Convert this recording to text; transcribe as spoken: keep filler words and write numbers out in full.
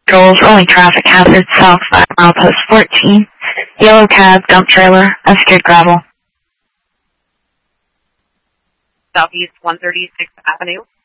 patrols, rolling traffic hazard, south five milepost fourteen. Yellow cab, dump trailer, unsecured gravel. Southeast one thirty-sixth Avenue.